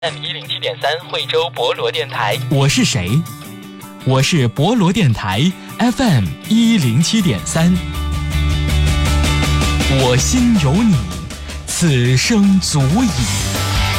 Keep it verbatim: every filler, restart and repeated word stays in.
F M 一零七点三惠州博罗电台。 我是谁？我是博罗电台 F M 一零七点三。我心有你，此生足矣。